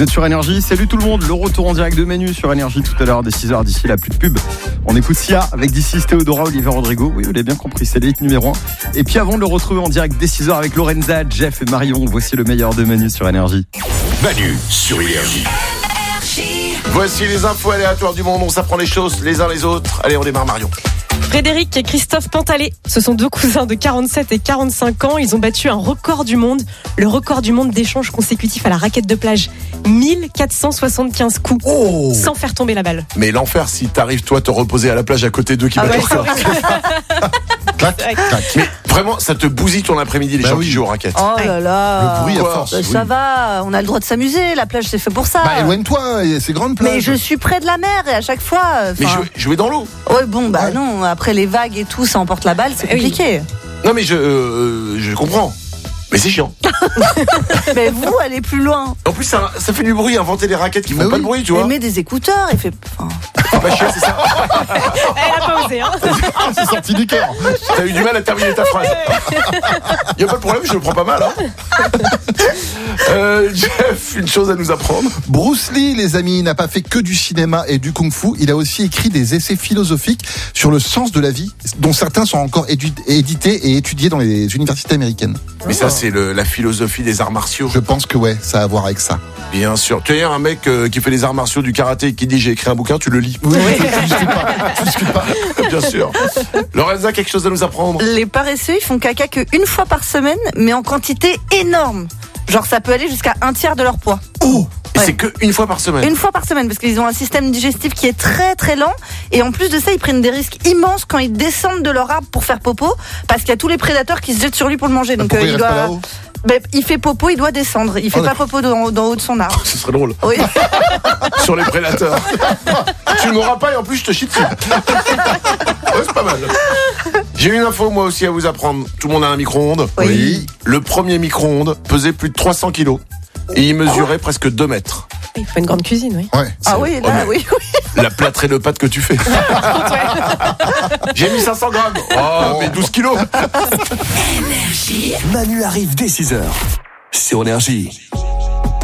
Vous êtes sur Énergie, salut tout le monde, le retour en direct de Manu sur Énergie tout à l'heure dès 6h, d'ici là plus de pub. On écoute Sia avec This Théodora, Olivier Rodrigo, oui vous l'avez bien compris, c'est l'hit numéro 1. Et puis avant de le retrouver en direct dès 6h avec Lorenza, Jeff et Marion, voici le meilleur de Manu sur Énergie. Manu sur Énergie. Voici les infos aléatoires du monde, on s'apprend les choses les uns les autres. Allez, on démarre Marion. Frédéric et Christophe Pantalé, ce sont deux cousins de 47 et 45 ans. Ils ont battu un record du monde, le record du monde d'échanges consécutifs à la raquette de plage. 1475 coups, sans faire tomber la balle. Mais l'enfer si t'arrives toi te reposer à la plage à côté d'eux qui battent le record. Clac, clac. Mais vraiment, ça te bousille ton après-midi les gens qui jouent aux raquettes. Oh là là. Le bruit à force. Ça va, on a le droit de s'amuser, la plage c'est fait pour ça. Bah éloigne-toi, c'est grande plage. Mais je suis près de la mer et à chaque fois. Mais jouer dans l'eau. Ouais bon bah non, après les vagues et tout, ça emporte la balle, c'est compliqué. Non mais je comprends. Mais c'est chiant. Mais vous, allez plus loin. En plus, ça fait du bruit, inventer des raquettes qui font pas de bruit, tu vois. Mets des écouteurs et fait. C'est pas chiant, c'est ça. Elle a pas osé, hein. C'est sorti du cœur. T'as eu du mal à terminer ta phrase. Y a pas de problème, je le prends pas mal, hein. Jeff, une chose à nous apprendre. Bruce Lee, les amis, n'a pas fait que du cinéma et du kung-fu. Il a aussi écrit des essais philosophiques sur le sens de la vie, dont certains sont encore édités et étudiés dans les universités américaines. Mais ça, c'est la philosophie des arts martiaux. Je pense que ça a à voir avec ça. Bien sûr. Tu as un mec qui fait les arts martiaux du karaté et qui dit j'ai écrit un bouquin, tu le lis. Oui, tu discutes pas. Bien sûr. Lorenza, quelque chose à nous apprendre. Les paresseux, ils font caca qu'une fois par semaine, mais en quantité énorme. Genre, ça peut aller jusqu'à un tiers de leur poids. Et c'est que une fois par semaine. Une fois par semaine, parce qu'ils ont un système digestif qui est très très lent. Et en plus de ça, ils prennent des risques immenses quand ils descendent de leur arbre pour faire popo, parce qu'il y a tous les prédateurs qui se jettent sur lui pour le manger. Donc il reste pas là-haut. Il fait popo, il doit descendre. Il fait pas popo d'en haut de son arbre. Ce serait drôle. Oui. Sur les prédateurs. Tu m'auras pas et en plus je te chie dessus. Ouais, c'est pas mal. J'ai une info moi aussi à vous apprendre. Tout le monde a un micro-ondes. Oui. Le premier micro-ondes pesait plus de 300 kilos. Et il mesurait presque 2 mètres. Il faut une grande cuisine, oui. Ouais. Ah oui, là, oui. La plâtrée de pâtes que tu fais. J'ai mis 500 grammes. Oh, mais 12 kilos. Manu arrive dès 6h sur Énergie.